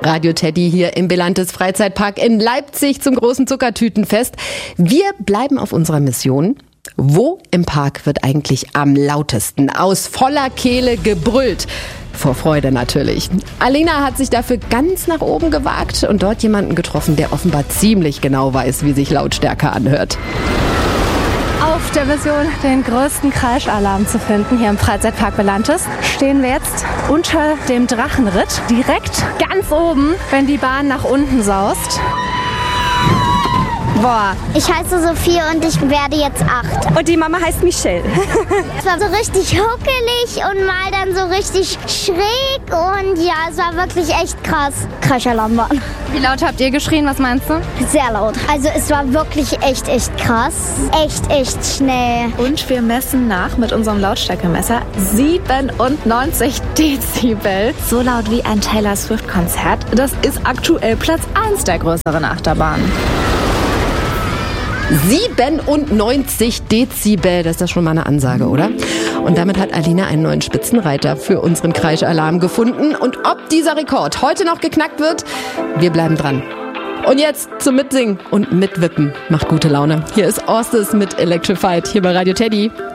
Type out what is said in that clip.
Radio Teddy hier im Belantes Freizeitpark in Leipzig zum großen Zuckertütenfest. Wir bleiben auf unserer Mission. Wo im Park wird eigentlich am lautesten aus voller Kehle gebrüllt? Vor Freude natürlich. Alina hat sich dafür ganz nach oben gewagt und dort jemanden getroffen, der offenbar ziemlich genau weiß, wie sich Lautstärke anhört. Auf der Mission, den größten Kreischalarm zu finden hier im Freizeitpark Belantes, stehen wir jetzt unter dem Drachenritt, direkt ganz oben, wenn die Bahn nach unten saust. Boah. Ich heiße Sophie und ich werde jetzt 8. Und die Mama heißt Michelle. Es war so richtig huckelig und mal dann so richtig schräg und ja, es war wirklich echt krass. Kreischalarmbahn. Wie laut habt ihr geschrien, was meinst du? Sehr laut. Also es war wirklich echt krass. Echt schnell. Und wir messen nach mit unserem Lautstärkemesser 97 Dezibel. So laut wie ein Taylor Swift-Konzert. Das ist aktuell Platz 1 der größeren Achterbahnen. 97 Dezibel, das ist doch schon mal eine Ansage, oder? Und damit hat Alina einen neuen Spitzenreiter für unseren Kreischalarm gefunden. Und ob dieser Rekord heute noch geknackt wird, wir bleiben dran. Und jetzt zum Mitsingen und Mitwippen. Macht gute Laune. Hier ist Orstes mit Electrified, hier bei Radio Teddy.